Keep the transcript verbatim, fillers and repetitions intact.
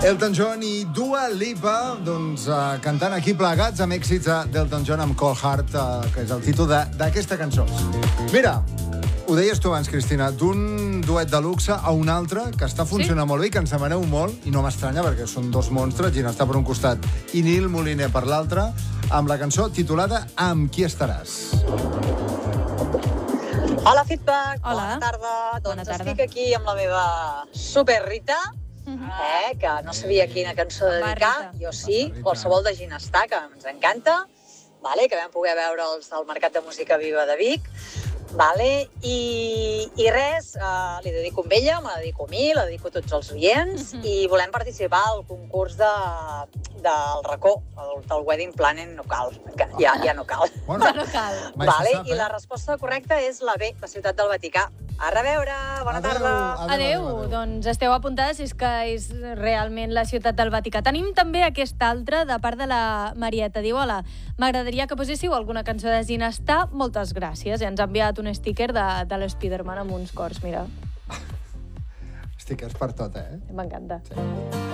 Elton John i Dua Lipa, doncs, uh, cantant aquí plegats amb èxits d'Elton John amb Cold Heart, uh, que és el títol d'aquesta cançó. Mira, ho deies tu abans, Cristina, d'un duet de luxe a un altre que està funcionant sí? molt bé i que ens demaneu molt, i no m'estranya perquè són dos monstres, Ginestà per un costat i Nil Moliner per l'altre, amb la cançó titulada Amb qui estaràs? Hola, Feedback. Hola. Bona tarda. Bona doncs tarda. estic aquí amb la meva super Rita, eh, que no sabia quina cançó dedicar. Jo sí, qualsevol de Ginestà, que ens encanta, vale, que vam poder veure'ls al Mercat de Música Viva de Vic. Vale, i, i res, uh, li dedico amb ella, me la dedico a mi, la dedico a tots els oients, uh -huh. i volem participar al concurs de, del racó, del, del Wedding Planning. No cal, ja, ja no cal. Bueno, ja no cal. Vale, sap, eh? I la resposta correcta és la B, la Ciutat del Vaticà. A reveure, bona adeu, tarda. adeu, Adéu, adeu, adeu. doncs esteu apuntades si és que és realment la Ciutat del Vaticà. Tenim també aquesta altra, de part de la Marieta. Diu, hola, m'agradaria que poséssiu alguna cançó de Ginestà. Moltes gràcies. I ens ha enviat un sticker de, de l'Spiderman amb uns cors, mira. Stickers per tot, eh? M'encanta. Sí.